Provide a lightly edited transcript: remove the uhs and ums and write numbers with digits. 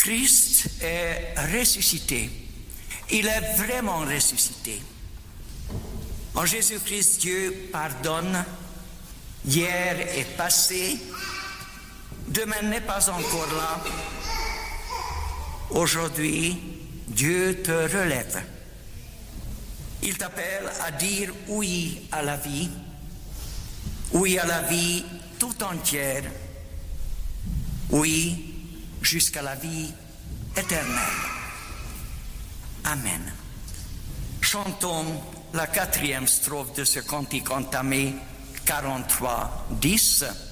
Christ est ressuscité. Il est vraiment ressuscité. En Jésus-Christ, Dieu pardonne. Hier est passé. Demain n'est pas encore là. Aujourd'hui, Dieu te relève. Il t'appelle à dire oui à la vie tout entière, oui jusqu'à la vie éternelle. Amen. Chantons la 4e strophe de ce cantique entamé 43, 10.